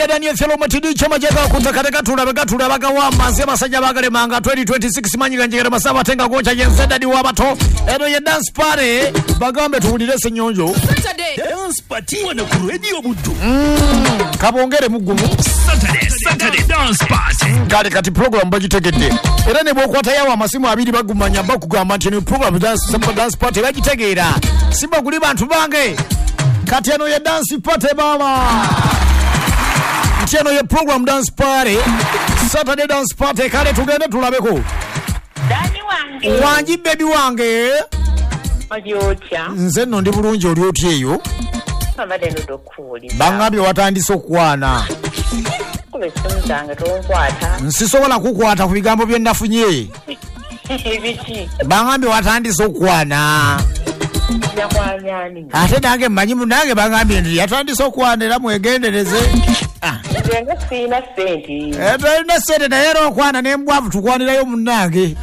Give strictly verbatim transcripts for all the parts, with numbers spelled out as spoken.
Daniel Felo Matidi choma jega kutakateka tunabega bagawa manzi basajja bagale manga twenty twenty-six manyiga njere masaba tenga gocha yenseda di wabato eno ye dance party bagambe tuulire senyonjo Saturday dance party wana ku radio buddu mm kabongere mugumu Saturday Saturday dance party kali kati program bagitegedde era ne bokwata yawa amasimu abiri bagumanya bakugamba nti ne program dance simple dance party bagitegeera simba kuli bantu bange kati eno ye dance party baba Tiano ye program dance party Saturday dance party kale tugende tulabeko Dani wange Wanji baby wange Ojocha Nze no ndi bulungi oli otyeyo Abade ndo kuli Bangabye watandise okwana Kule simuzange tonkwata Nsisobola kukwata ku bigambo bye ndafunye Bichi Bangabye watandise okwana Nyakwanyani Ate nange mmanyi munange bangambye ndi yatandise okwana era mwegendereze Ah Ndenga sina senti Eto ina sente na yero okwana nembwavu tukwanirayo munange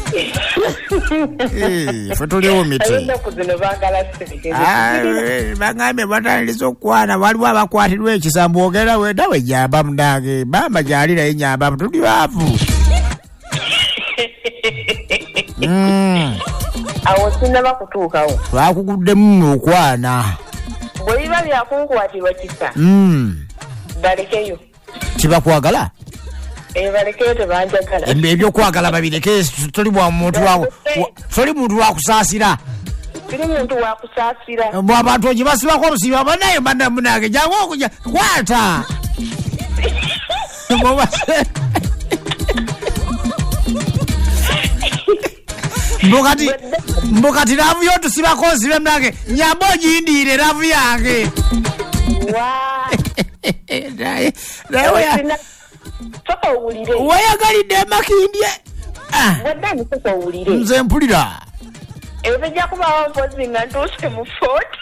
Eh, fatulio miti. Ayenda kuzino bangala sente Ah, bangame batandise okwana waliwo abakwatirwa ekisambu ogera wenda we nyamba munange bamba jalira enyamba tuli bavu. Mm. Awo sinaba kutuukawo Bakuguddemu okwana. Bwe biba byakunkwatibwa kisa Mm. balekeyo Tibakwagala? Eh balekeyo tebanjagala Ebyo kwagala babireke tuli bwa muntu wawo. Tuli muntu wa kusaasira. Tuli muntu wa kusaasira. Mbo abantu ogibasiba ko musiba banaye banda munange jangu okuja kwata. Mbo Mbokati mbokati ravu yote siba ko sibe mnange nyambo jindire ravu yange. Wa Dai dai Soko ulire. Waya gali de makindye. Ah. Wadani soko ulire. Nze mpulira. Ebe ja kuba wapozi nga ndose mu fort.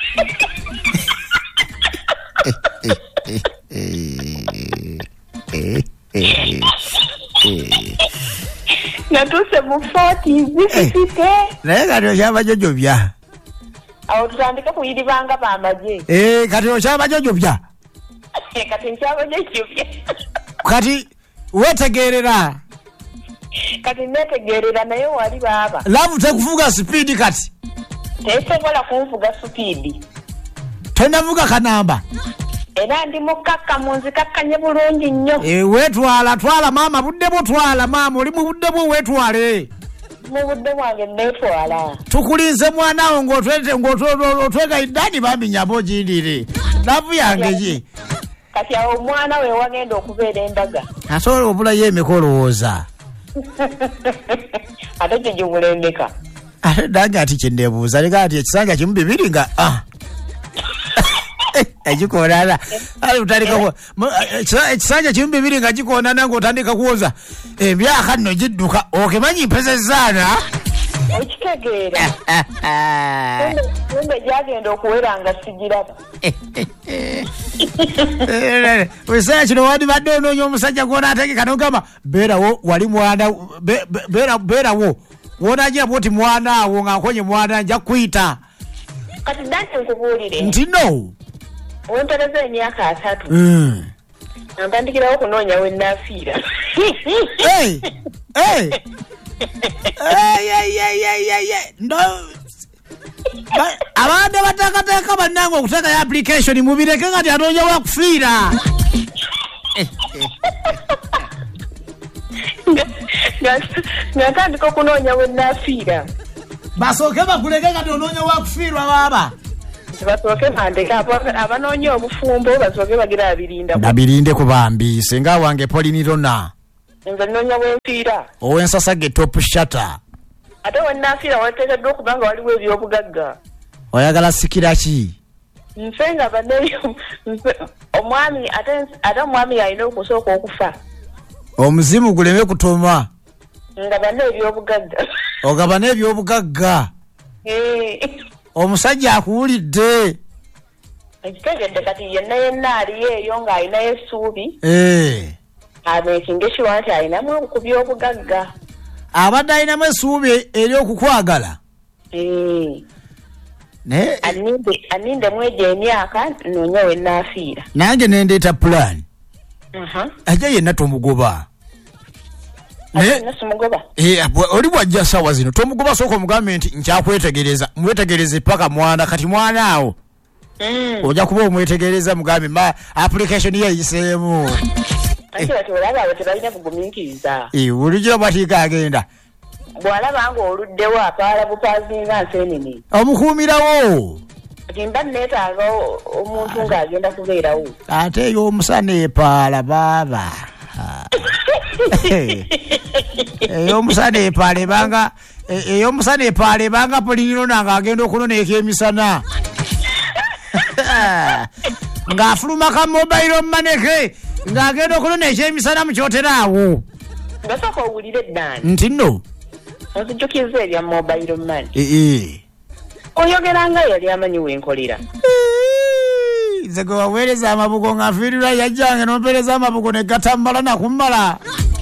Na ndose mu fort izifite. Naye kati okyaba jojobya. Awo tutandika kuyiribanga bamaje. Eh kati okyaba jojobya. Kati nkyaba jojobya. Kati wetegerera. Kati netegerera naye wali baba. Lavu tekuvuga speed kati. Tesobola kunvuga speed. Tenavuga kanamba. Era ndi mukakka munzikakkanye bulungi nnyo. Eh wetwala twala mama budde bwo twala mama oli mu budde bwo wetwale. Mu budde bwange netwala. Tukulinze mwana wo ngotwete ngotwega idani bambi nyabo jindire. Lavu yange je. Kati awo omwana we wagenda okubeera embaga. Asobola obula ye mikolooza. Ate kye gy'omulembeka. Ate dange ati kyendebuuza leka ati ekisanja kimu bibiri nga ah. Ejikoonana. Ali utandika ku ekisanja kimu bibiri nga gikoonana ng'otandika kuwoza. Emyaka nno gidduka okimanyi mpezezzaana. Okitegeera. Kumbe gyagenda okuwera nga sigiraba. Wesaya kino wandibadde onoonya omusajja gw'onaategeka n'ogamba beerawo wali mwana beerawo w'onagira bwoti mwanaawo ng'akonye mwana nja kuyita. Kati dante nkubuulire. Nti no. Wempereza emyaka asatu. Mm. Ntandikirawo kunoonya we naafiira. Hey! Hey! Hey, hey, hey, hey, hey, hey. No. Abande batakateka bannange okuteeka ya application mubireke nga tyatoonya wakufiira. Ng'atandika okunoonya we naafiira. Basooke bakuleke nga tyonoonya wakufiirwa baaba. Basooke bandeke abanoonya obufumbo basooke bagira abirinda. Babirinde ku bambi senga wange Polinirona. Nze nnoonya wenfiira. Owensasage top shutter. Ate we naafiira wateekeddwa okubanga waliwo ebyobugagga. Oyagala sikira ki? Nfe nga banneeyo omwami ate omwami alina okusooka okufa. Omuzimu guleme kutoma. Nga banne ebyobugagga. Ogaba n'ebyobugagga. Omusajja akuwulidde. Ekitegedde kati yenna yenna aliyo eyo ng'alinayo essuubi. Eh. Abeekinga ekiwa nti alinamu ku byobugagga. Abadde alinamu essuubi eri okukwagala. Eh. Ne aninde aninde mweje emyaka nonye we naafiira. Nange nendeeta plan. aha ajja yenna tomugoba naye nasumugoba eh oli bwajja sawa zino tomugoba soko mugambe nti nkyakwetegereza mwetegereze paka mwana kati mwana awo mm oja kuba omwetegereza mugambe ma application ye yiseemu ate batolaba batebalina kugumikiriza eh ulijira batika agenda bwalaba ngo oluddewo apaala bupazinga nsenene omukuumirawo timba neetaaga omuntu ng'agenda kubeerawo ate y'omusana epaala baaba ey'omusana epaala ebanga ey'omusana epaala ebanga polinirona ng'agenda okunoneeka emisana ng'afuluma ka mobile maneke ng'agenda okunoneeka emisana mu kyoteraawo ngasooka owulire eddaani nti nno ozijjukiza ebya mobile money ee oyogera nga yali amanyi wenkolera nze gwe waweereza amabugo ng'afiirira yajjange n'ompeereza amabugo ne gatambala nakummala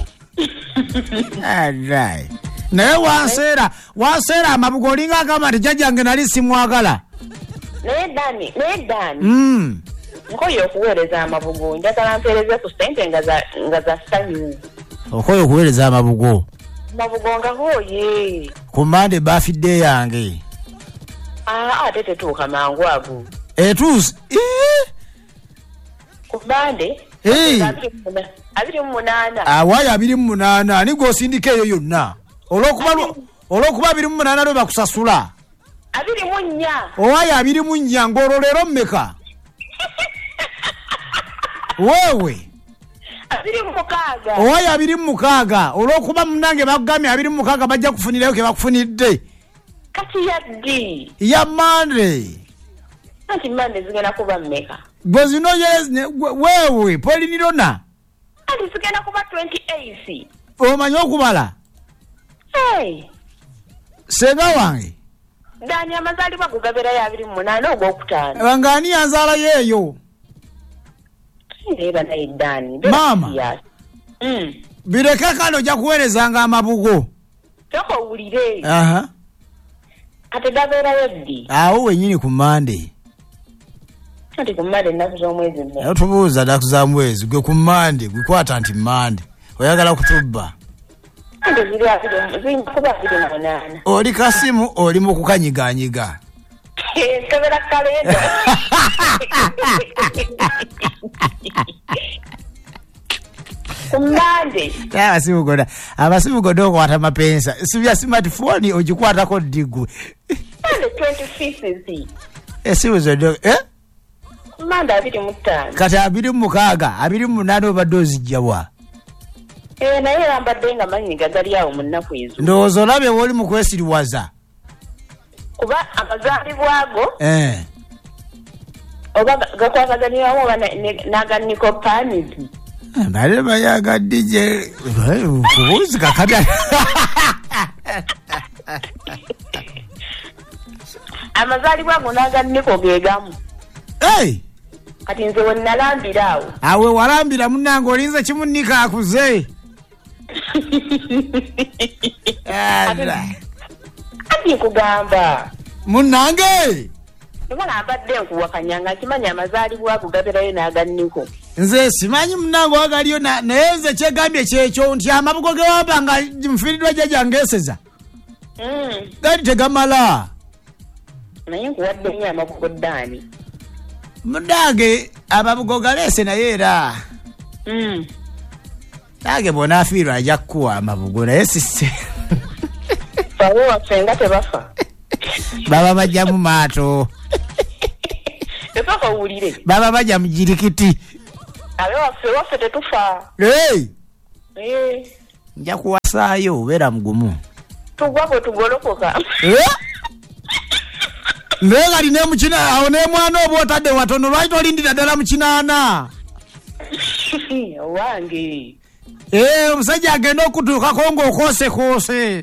alright naye wanseera wanseera amabugo olinga agamba nti jjajjange nali simwagala naye dani naye dani mm. nkoye okuweereza amabugo njagala mpeereze ku ssente nga za nga za ssanyu okoye okuweereza amabugo amabugo nga hooye ku mande baafidde yange aa ate tetuuka mangu ago etuuse ku mande Hey. abiri mu munaana awaayo abiri mu munaana ani gw'osindika eyo yonna olw'okuba olw'okuba abiri mu munaana lwe bakusasula abiri mu nnya owaayo abiri mu nnya ng'olwo leero mmeka weewe abiri mu mukaaga owaayo abiri mu mukaaga olw'okuba munnange bakugambye abiri mu mukaaga bajja kufunirayo ke bakufunidde kati yaddi ya mande anti mande zigenda kuba mmeka gwe zino weewe polinirona anti zigenda kuba twenty-eight omanyi okubala hey senga wange dani amazaalibwa gugaberayo abiri mu munaana ogwokutaano ng'ani yanzaalayo eyo eba naye dani maama mm. bireke kale ojja kuweerezanga amabugo toka owulire aha ate gabeerayo ddi awo wenyini ku mande anti ku mande ennaku z'omwezi mme otubuuza nnaku za mwezi gwe ku mande gwekwata nti mande oyagala kutubba anti ziri abiri ziyinza kuba abiri mu munaana oli kasimu oli mu kukanyiganyiga nkebera kalenda ku mande abasimugoda abasimugoda okwata mapensa sibya smartphone ogikwatako digwe mande twenty-fifth esimu zodo eh mande abiri mu ttaano kati abiri mu mukaaga abiri mu munaana obadde ozijjawa ee naye yambadde nga manyi gagali awo mu nnaku ezo ndowooza olabye wooli mu kwesiriwaza kuba amazaalibwa go eh oba gakwataganiramu oba n'aga nicopanizi bale bayaga D J kubuzi kakabya amazaalibwa go n'aga niko geegamu hey kati nze we nalambira awo awe walambira munnange olinze kimunnika akuze ati nkugamba munnange oba ngambadde nkuwakanya nga kimanyi amazaalibwa go gaberayo n'aga niko nze simanyi munnange wagaliyo naye nze kyegambye kyekyo nti amabugo ge wamba nga nfiiriddwa jjajjangeeseza gali tegamala naye nkuwadde nnyo amabugo ddaani munnange amabugo galeese naye era nange bw'onaafiirwa ajja kukuwa amabugo naye sisse bawe waffe nga tebafa baba bajja mu maato tepaka owulire baba bajja mu jirikiti abe waffe waffe tetufa hey ee nja kuwasaayo obeera mugumu tugwa bwe tugolokoka naye nga line mukina awo n'emwana oba otadde watono lwaki tolindira ddala mu kinaana owange ee omusajja agenda okutuukako ng'okoosekoose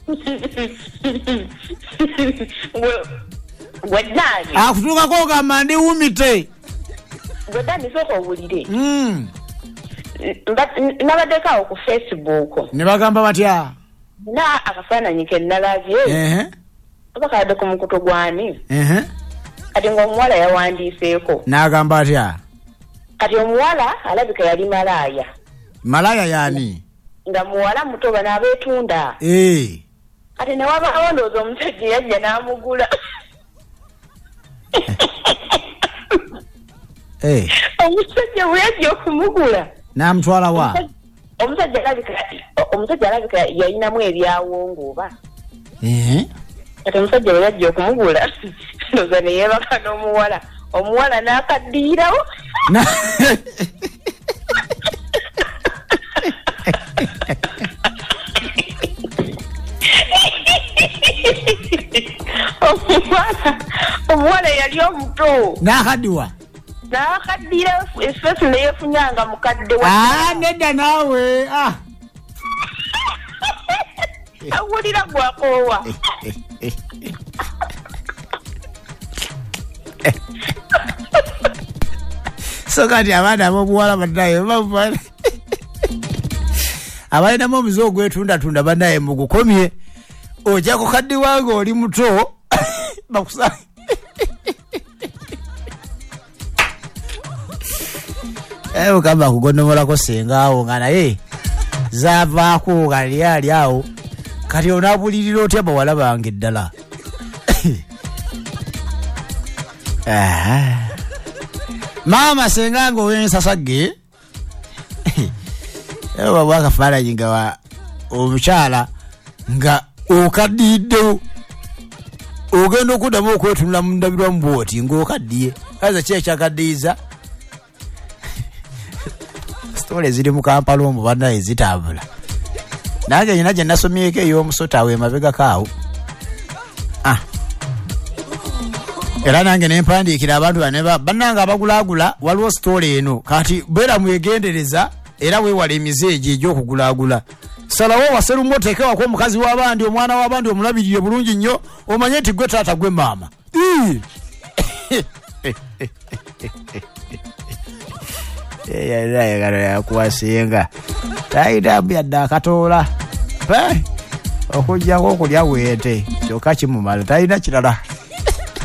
gwe ddaani akutuukako ogamba ndiwumite gwe ddaani sooka owulire Mm. nabaddeko awo ku Facebook ne bagamba batya na akafaananyi ke nalabye ehe oba kadde ku mukutu gwani ehe kati ng'omuwala yawandiiseeko n'agamba atya kati omuwala alabika yali malaya. Malaya yani? Nga muwala muto bana abetunda. Eh. Kati ne waba ndowooza omusajja yajja n'amugula. Eh. Omusajja bwe yajja okumugula. N'amutwala wa? Omusajja alabika omusajja alabika yalinamu ebyawongo oba. Eh. Kati omusajja bwe yajja okumugula ndowooza ne yeebaka n'omuwala. Omuwala n'akaddiirawo. Omuwala omuwala yali omuto. N'akaddiwa? N'akaddiira espeesi ne yeefunyanga mukadde wa. Ah, nedda naawe. Ah. Awulira gwakoowa. So kati abaana ab'obuwala bannaye bava abalinamu omuze ogwetunda-tunda bannaye mugukomye ojja kukaddiwa ng'oli muto bakusa ewe mukama kugondomolako sengaawo nga naye zaavaako nga li ali awo kati onaabulirira otya bawala bange ddala. Mama senga ngo wensasage ewa bwaka faraji nga wa omukyala nga okadidde ogenda okudamu okwetunula mu ndabirwa mu bwoti ng'okaddiye kaza ki ekyakaddiyiza sitole ziri mu Kampala omwo bannaye zitambula nange nyina gye nasomyeko ey'omusota awo emabegako awo. Ah. Era nange nempandiikira abantu baneba bannanga abagulaagula waliwo sitole eno kati beera mwegendereza era weewala emizeegi egy'okugulaagula. Salawo waserumu oteekewako omukazi w'abandi omwana w'abandi omulabirire bulungi nnyo omanye nti gwe taata gwe maama. eyayagalo yakuwasinga tayita byadde akatoola okujjako okulya weete kyokka kimumala talina kirala.